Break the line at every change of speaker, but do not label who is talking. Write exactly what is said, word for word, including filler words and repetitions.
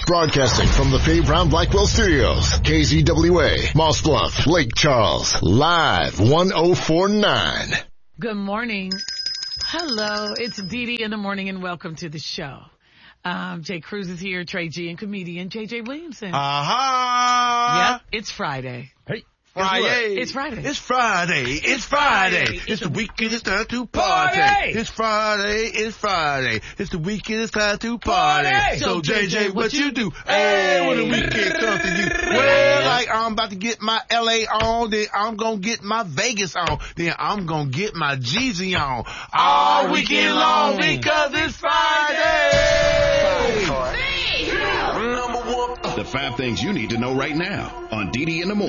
Broadcasting from the Faye Brown Blackwell Studios. K Z W A, Moss Bluff, Lake Charles. Live one oh four point nine.
Good morning. Hello, it's Dee Dee in the morning and welcome to the show. Um, Jay Cruz is here, Trey G and comedian J J Williamson.
Uh-huh.
Yep, it's Friday.
Hey. Friday.
It's Friday.
It's Friday. It's Friday. It's the weekend. It's time to party. It's Friday. It's Friday. It's the weekend. It's time to party. So, J J, what you do? Hey, when the weekend comes to you. Well, like I'm about to get my L A on, then I'm going to get my Vegas on, then I'm going to get my Jeezy on all weekend long because it's Friday.
The five things you need to know right now on Dee Dee in the Morning.